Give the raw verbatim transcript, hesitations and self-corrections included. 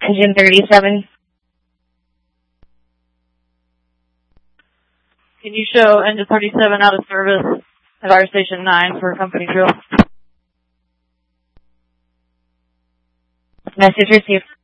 Engine thirty-seven. Can you show engine thirty-seven out of service at our station nine for company drill? Message received.